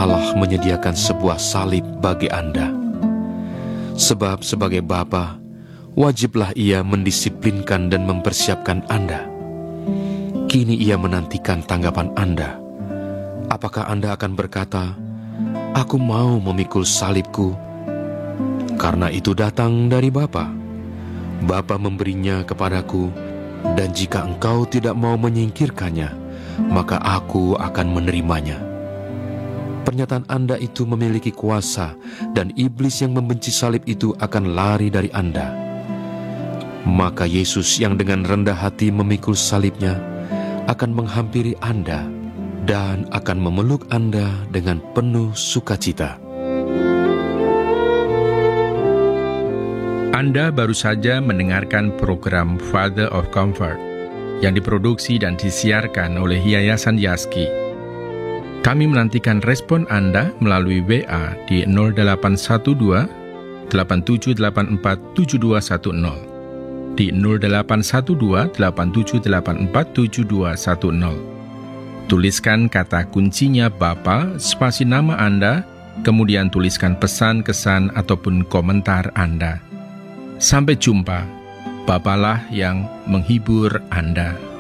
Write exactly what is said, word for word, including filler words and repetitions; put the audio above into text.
Allah menyediakan sebuah salib bagi Anda. Sebab sebagai Bapa, wajiblah Ia mendisiplinkan dan mempersiapkan Anda. Kini Ia menantikan tanggapan Anda. Apakah Anda akan berkata, "Aku mau memikul salibku"? Karena itu datang dari Bapa. Bapa memberinya kepadaku, dan jika engkau tidak mau menyingkirkannya, maka aku akan menerimanya. Pernyataan Anda itu memiliki kuasa, dan iblis yang membenci salib itu akan lari dari Anda. Maka Yesus yang dengan rendah hati memikul salibnya akan menghampiri Anda dan akan memeluk Anda dengan penuh sukacita. Anda baru saja mendengarkan program Father of Comfort yang diproduksi dan disiarkan oleh Yayasan Yaski. Kami menantikan respon Anda melalui W A di nol delapan satu dua, delapan tujuh delapan empat, tujuh dua satu nol, di nol delapan satu dua, delapan tujuh delapan empat, tujuh dua satu nol. Tuliskan kata kuncinya Bapa, spasi nama Anda, kemudian tuliskan pesan, kesan, ataupun komentar Anda. Sampai jumpa, Bapalah yang menghibur Anda.